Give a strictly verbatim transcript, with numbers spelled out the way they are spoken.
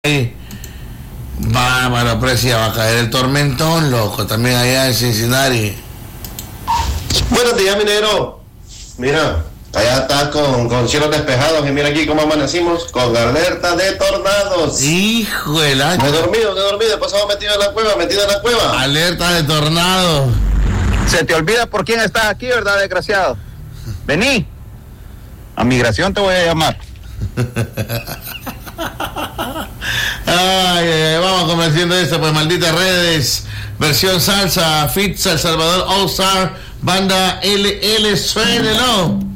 Bárbaro, precia, va a caer el tormentón, loco, también allá en Cincinnati. Buenos días, minero. Mira, allá estás con, con cielos despejados y mira aquí cómo amanecimos con alerta de tornados. Hijo de la... Me he dormido, me he dormido, he pasado metido en la cueva, metido en la cueva. Alerta de tornado. Se te olvida por quién estás aquí, ¿verdad, desgraciado? Vení. A migración te voy a llamar. Ay, ay, vamos convenciendo esto, pues malditas redes. Versión salsa, Fit El Salvador All Star, banda L L, suénelo.